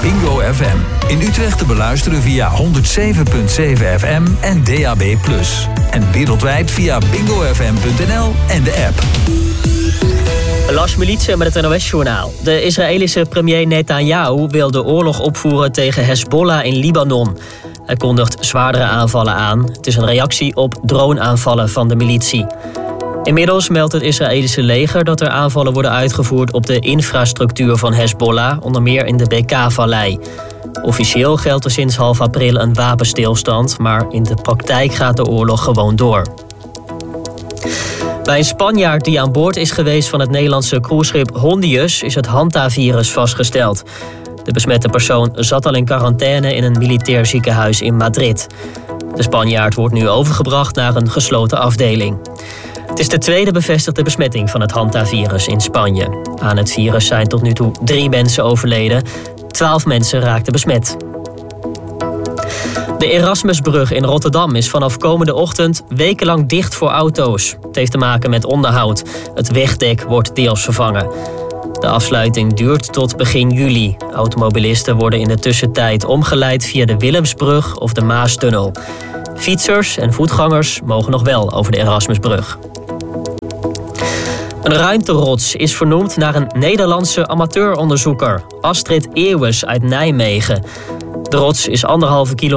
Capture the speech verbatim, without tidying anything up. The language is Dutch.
Bingo F M. In Utrecht te beluisteren via honderd zeven komma zeven F M en D A B plus. En wereldwijd via bingo f m punt n l en de app. Lars Militsen met het N O S-journaal. De Israëlische premier Netanyahu wil de oorlog opvoeren tegen Hezbollah in Libanon. Hij kondigt zwaardere aanvallen aan. Het is een reactie op droneaanvallen van de militie. Inmiddels meldt het Israëlische leger dat er aanvallen worden uitgevoerd op de infrastructuur van Hezbollah, onder meer in de Bekaa-vallei. Officieel geldt er sinds half april een wapenstilstand, maar in de praktijk gaat de oorlog gewoon door. Bij een Spanjaard die aan boord is geweest van het Nederlandse cruiseschip Hondius is het Hantavirus vastgesteld. De besmette persoon zat al in quarantaine in een militair ziekenhuis in Madrid. De Spanjaard wordt nu overgebracht naar een gesloten afdeling. Het is de tweede bevestigde besmetting van het Hantavirus in Spanje. Aan het virus zijn tot nu toe drie mensen overleden. Twaalf mensen raakten besmet. De Erasmusbrug in Rotterdam is vanaf komende ochtend wekenlang dicht voor auto's. Het heeft te maken met onderhoud. Het wegdek wordt deels vervangen. De afsluiting duurt tot begin juli. Automobilisten worden in de tussentijd omgeleid via de Willemsbrug of de Maastunnel. Fietsers en voetgangers mogen nog wel over de Erasmusbrug. Een ruimterots is vernoemd naar een Nederlandse amateuronderzoeker, Astrid Eeuwes uit Nijmegen. De rots is anderhalve kilometer